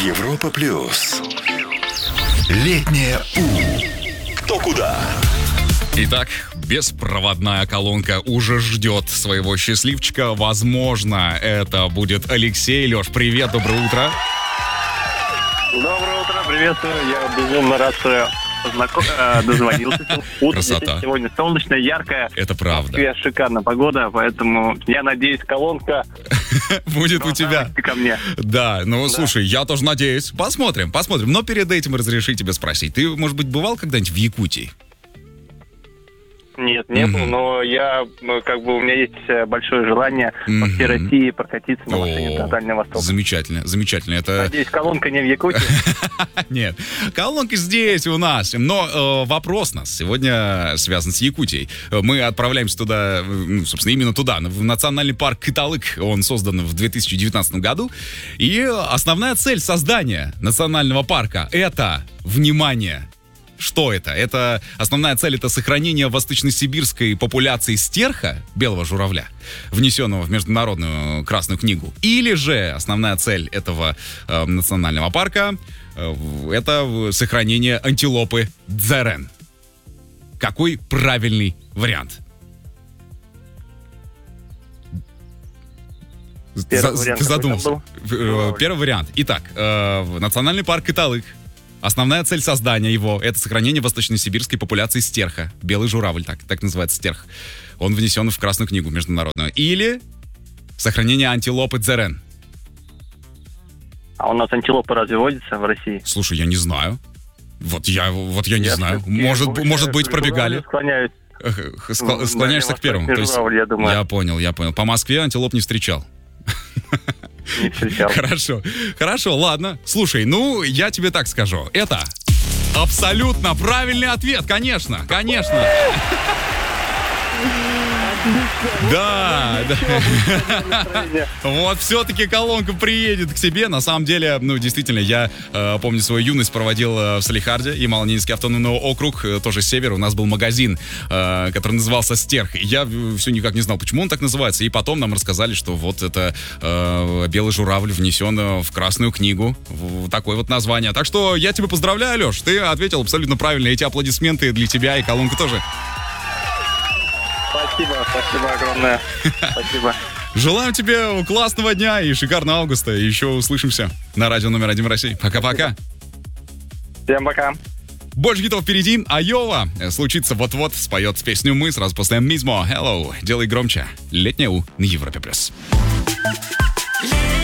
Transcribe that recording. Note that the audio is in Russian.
Европа плюс. Летнее У. Кто куда? Итак, беспроводная колонка уже ждет своего счастливчика. Возможно, это будет Алексей. Леш, привет, доброе утро. Доброе утро, приветствую. Я безумно рад, что я дозвонился. Утро Красота. сегодня солнечное, яркое. Это правда. Шикарная погода, поэтому я надеюсь, колонка Будет у тебя. ко мне. Да, ну слушай, я тоже надеюсь. Посмотрим. Но перед этим разреши тебе спросить. Ты, может быть, бывал когда-нибудь в Якутии? Нет, не был, но у меня есть большое желание по всей России прокатиться на машине до Дальнего Востока. Замечательно. Это... Надеюсь, колонка не в Якутии. Нет, колонка здесь у нас. Но вопрос нас сегодня связан с Якутией. Мы отправляемся туда, собственно, именно туда, в национальный парк Кыталык. Он создан в 2019 году. И основная цель создания национального парка — это, внимание, что это? Это основная цель — это сохранение восточно-сибирской популяции стерха, белого журавля, внесенного в Международную Красную книгу. Или же основная цель этого национального парка это сохранение антилопы дзерен. Какой правильный вариант? Ты задумался. Первый вариант. Итак, национальный парк Кыталык. Основная цель создания его — это сохранение восточно-сибирской популяции стерха. Белый журавль, так называется стерх. Он внесен в Красную книгу международную. Или сохранение антилопы дзерен. А у нас антилопы разве водятся в России? Слушай, я не знаю. Вот я не знаю. Может быть, пробегали. Склоняешься к первому. То есть, я понял. По Москве антилоп не встречал. Не встречал. Хорошо, ладно. Слушай, я тебе так скажу. Это абсолютно правильный ответ, конечно. Да. Вот все-таки колонка приедет к тебе. На самом деле, действительно, я помню свою юность проводил в Салехарде, Ямало-Ненецкий автономный округ, тоже север. У нас был магазин, который назывался «Стерх». И я все никак не знал, почему он так называется. И потом нам рассказали, что вот это белый журавль внесен в Красную книгу. Такое вот название. Так что я тебя поздравляю, Леш. Ты ответил абсолютно правильно. Эти аплодисменты для тебя и колонка тоже. Спасибо огромное. Спасибо. Желаем тебе классного дня и шикарного августа. Еще услышимся на радио номер 1 в России. Пока-пока. Всем пока. Больше хитов впереди. Айова случится вот-вот. Споет песню «Мы» сразу после «Мизмо». Hello. Делай громче. Летнее У на Европе+.